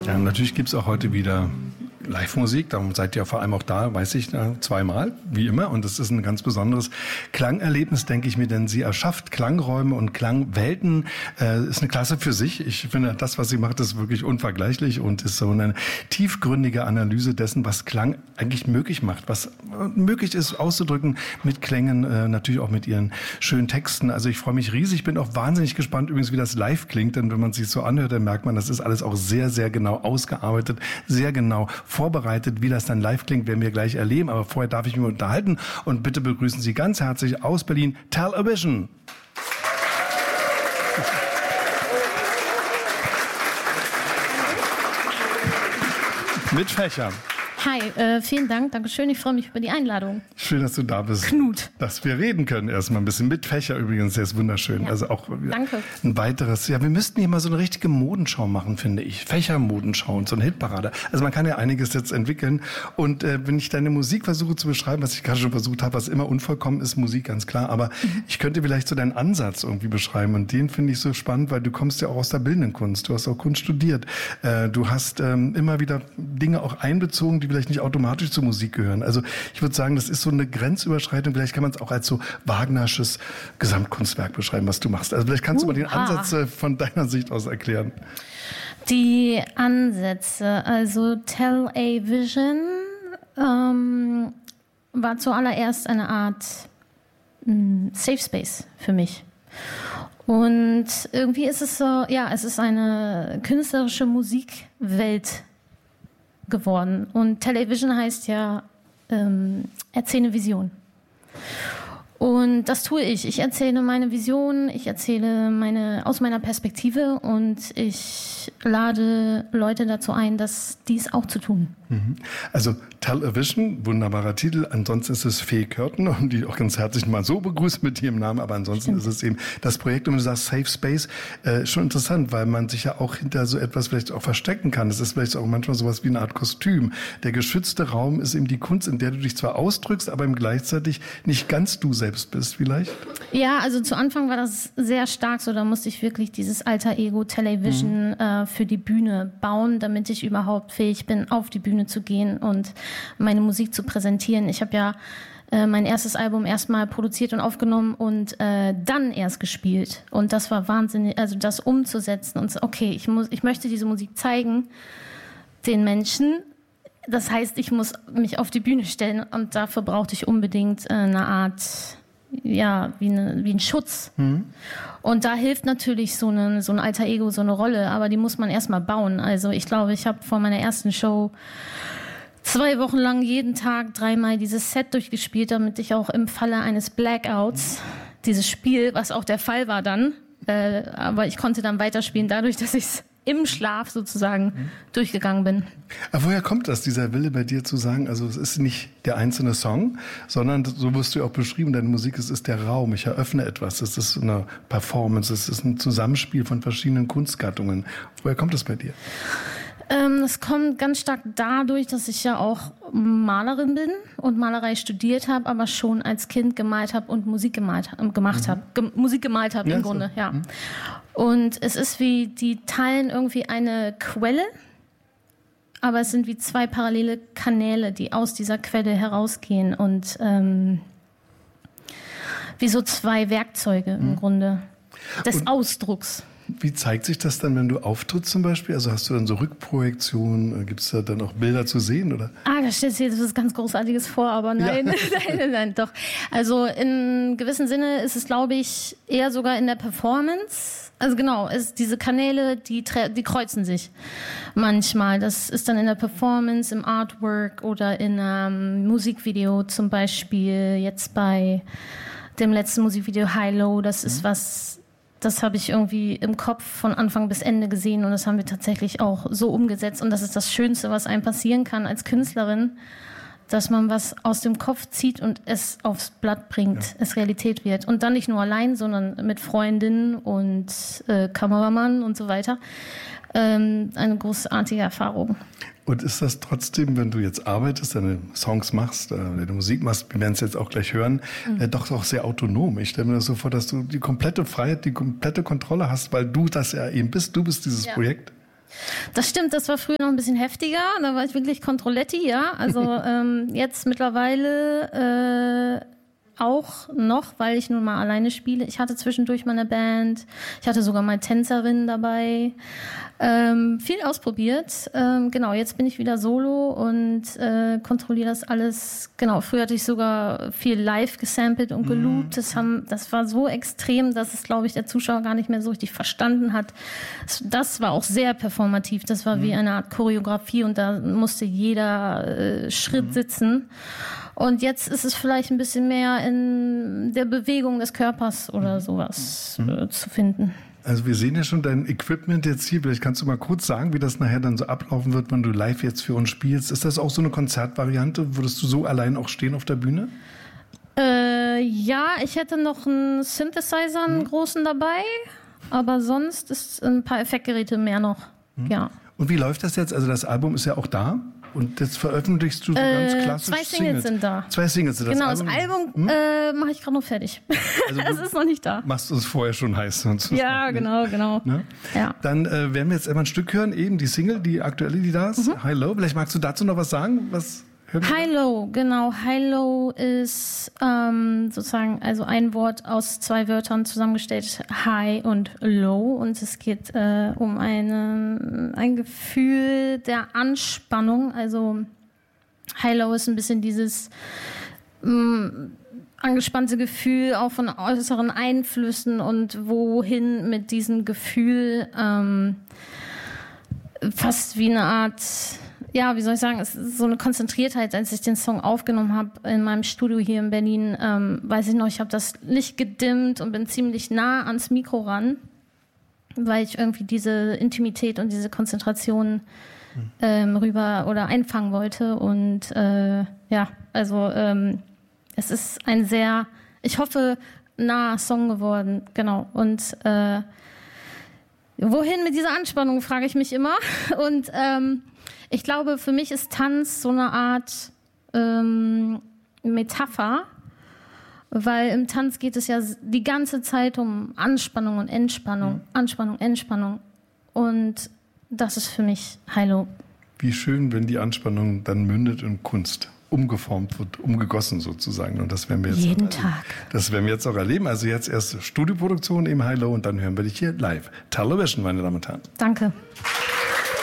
Ja, natürlich gibt es auch heute wieder Live-Musik, darum seid ihr vor allem auch da, weiß ich, zweimal, wie immer. Und das ist ein ganz besonderes Klangerlebnis, denke ich mir, denn sie erschafft Klangräume und Klangwelten, ist eine Klasse für sich. Ich finde, das, was sie macht, ist wirklich unvergleichlich und ist so eine tiefgründige Analyse dessen, was Klang eigentlich möglich macht, was möglich ist auszudrücken mit Klängen, natürlich auch mit ihren schönen Texten. Also ich freue mich riesig, bin auch wahnsinnig gespannt übrigens, wie das live klingt, denn wenn man sich so anhört, dann merkt man, das ist alles auch sehr, sehr genau ausgearbeitet, sehr genau vorbereitet. Wie das dann live klingt, werden wir gleich erleben. Aber vorher darf ich mich unterhalten und bitte begrüßen Sie ganz herzlich aus Berlin Television. Mit Fächer. Hi, vielen Dank, Dankeschön. Ich freue mich über die Einladung. Schön, dass du da bist. Knut. Dass wir reden können erstmal ein bisschen. Mit Fächer übrigens, der ist wunderschön. Ja. Also auch Danke. Ein weiteres. Ja, wir müssten hier mal so eine richtige Modenschau machen, finde ich. Fächermodenschau und so eine Hitparade. Also man kann ja einiges jetzt entwickeln. Und wenn ich deine Musik versuche zu beschreiben, was ich gerade schon versucht habe, was immer unvollkommen ist, Musik, ganz klar. Aber ich könnte vielleicht so deinen Ansatz irgendwie beschreiben. Und den finde ich so spannend, weil du kommst ja auch aus der bildenden Kunst. Du hast auch Kunst studiert. Du hast immer wieder Dinge auch einbezogen, die vielleicht nicht automatisch zur Musik gehören. Also ich würde sagen, das ist so eine Grenzüberschreitung. Vielleicht kann man es auch als so Wagnersches Gesamtkunstwerk beschreiben, was du machst. Also vielleicht kannst du mal den Ansatz von deiner Sicht aus erklären. Die Ansätze, also Television war zuallererst eine Art Safe Space für mich. Und irgendwie ist es so, ja, es ist eine künstlerische Musikwelt geworden. Und Television heißt ja, erzähle Vision. Und das tue ich. Ich erzähle meine Vision, ich erzähle aus meiner Perspektive und ich lade Leute dazu ein, dies auch zu tun. Also Television, wunderbarer Titel. Ansonsten ist es Fee Körten, und die auch ganz herzlich mal so begrüßt mit ihrem Namen. Aber ansonsten ist es eben das Projekt, und du sagst Safe Space, schon interessant, weil man sich ja auch hinter so etwas vielleicht auch verstecken kann. Es ist vielleicht auch manchmal sowas wie eine Art Kostüm. Der geschützte Raum ist eben die Kunst, in der du dich zwar ausdrückst, aber eben gleichzeitig nicht ganz du selbst bist vielleicht. Ja, also zu Anfang war das sehr stark so. Da musste ich wirklich dieses Alter Ego Television für die Bühne bauen, damit ich überhaupt fähig bin, auf die Bühne zu gehen und meine Musik zu präsentieren. Ich habe ja mein erstes Album erstmal produziert und aufgenommen und dann erst gespielt. Und das war wahnsinnig, also das umzusetzen und so, okay, ich möchte diese Musik zeigen den Menschen. Das heißt, ich muss mich auf die Bühne stellen und dafür brauchte ich unbedingt eine Art, ja, wie ein Schutz. Und da hilft natürlich so ein Alter Ego, so eine Rolle, aber die muss man erstmal bauen. Also ich glaube, ich habe vor meiner ersten Show 2 Wochen lang jeden Tag 3-mal dieses Set durchgespielt, damit ich auch im Falle eines Blackouts dieses Spiel, was auch der Fall war dann, aber ich konnte dann weiterspielen, dadurch, dass ich es im Schlaf sozusagen durchgegangen bin. Aber woher kommt das, dieser Wille bei dir zu sagen, also es ist nicht der einzelne Song, sondern so wirst du ja auch beschrieben, deine Musik, es ist der Raum, ich eröffne etwas, es ist eine Performance, es ist ein Zusammenspiel von verschiedenen Kunstgattungen. Woher kommt das bei dir? Es kommt ganz stark dadurch, dass ich ja auch Malerin bin und Malerei studiert habe, aber schon als Kind gemalt habe und Musik gemacht habe. Musik gemalt habe im Grunde, ja. Und es ist wie, die teilen irgendwie eine Quelle, aber es sind wie 2 parallele Kanäle, die aus dieser Quelle herausgehen und wie so 2 Werkzeuge im Grunde des Ausdrucks. Wie zeigt sich das dann, wenn du auftrittst zum Beispiel? Also hast du dann so Rückprojektionen? Gibt es da dann auch Bilder zu sehen, oder? Da stellst du dir etwas ganz Großartiges vor, aber nein, ja. nein, doch. Also in gewissem Sinne ist es, glaube ich, eher sogar in der Performance. Also genau, diese Kanäle, die kreuzen sich manchmal. Das ist dann in der Performance, im Artwork oder in einem Musikvideo zum Beispiel. Jetzt bei dem letzten Musikvideo High Low, das ist was... Das habe ich irgendwie im Kopf von Anfang bis Ende gesehen und das haben wir tatsächlich auch so umgesetzt. Und das ist das Schönste, was einem passieren kann als Künstlerin, dass man was aus dem Kopf zieht und es aufs Blatt bringt, es Realität wird. Und dann nicht nur allein, sondern mit Freundinnen und Kameramann und so weiter. Eine großartige Erfahrung. Und ist das trotzdem, wenn du jetzt arbeitest, deine Songs machst, deine Musik machst, wir werden es jetzt auch gleich hören, doch auch sehr autonom? Ich stelle mir das so vor, dass du die komplette Freiheit, die komplette Kontrolle hast, weil du das ja eben bist. Du bist dieses Projekt. Das stimmt, das war früher noch ein bisschen heftiger. Da war ich wirklich Controletti, ja. Also jetzt mittlerweile auch noch, weil ich nun mal alleine spiele. Ich hatte zwischendurch mal eine Band. Ich hatte sogar mal Tänzerinnen dabei. Viel ausprobiert. Genau, jetzt bin ich wieder solo und kontrolliere das alles. Genau, früher hatte ich sogar viel live gesampelt und geloopt. Das war so extrem, dass es, glaube ich, der Zuschauer gar nicht mehr so richtig verstanden hat. Das war auch sehr performativ. Das war wie eine Art Choreografie und da musste jeder Schritt sitzen. Und jetzt ist es vielleicht ein bisschen mehr in der Bewegung des Körpers oder sowas zu finden. Also wir sehen ja schon dein Equipment jetzt hier. Vielleicht kannst du mal kurz sagen, wie das nachher dann so ablaufen wird, wenn du live jetzt für uns spielst. Ist das auch so eine Konzertvariante? Würdest du so allein auch stehen auf der Bühne? Ja, ich hätte noch einen Synthesizer, einen großen dabei. Aber sonst ist ein paar Effektgeräte mehr noch. Ja. Und wie läuft das jetzt? Also das Album ist ja auch da. Und jetzt veröffentlichst du so ganz klassisch 2 Singles sind da. 2 Singles sind das. Genau, das Album mache ich gerade noch fertig. Also das ist noch nicht da. Machst du es vorher schon heiß? Sozusagen. Ja, genau. Ne? Ja. Dann werden wir jetzt einmal ein Stück hören, eben die Single, die aktuelle, die da ist. High Low. Vielleicht magst du dazu noch was sagen? High Low, genau. High Low ist sozusagen also ein Wort aus 2 Wörtern zusammengestellt, High und Low. Und es geht um ein Gefühl der Anspannung. Also High Low ist ein bisschen dieses angespannte Gefühl auch von äußeren Einflüssen und wohin mit diesem Gefühl fast wie eine Art... Ja, wie soll ich sagen, es ist so eine Konzentriertheit, als ich den Song aufgenommen habe in meinem Studio hier in Berlin, weiß ich noch, ich habe das Licht gedimmt und bin ziemlich nah ans Mikro ran, weil ich irgendwie diese Intimität und diese Konzentration rüber oder einfangen wollte und es ist ein sehr, ich hoffe, naher Song geworden, genau, und wohin mit dieser Anspannung, frage ich mich immer und ich glaube, für mich ist Tanz so eine Art Metapher, weil im Tanz geht es ja die ganze Zeit um Anspannung und Entspannung, Anspannung, Entspannung. Und das ist für mich High Low. Wie schön, wenn die Anspannung dann mündet in Kunst, umgeformt wird, umgegossen sozusagen. Und das werden wir jetzt jeden Tag. Das werden wir jetzt auch erleben. Also jetzt erst Studioproduktion im High Low und dann hören wir dich hier live. Television, meine Damen und Herren. Danke.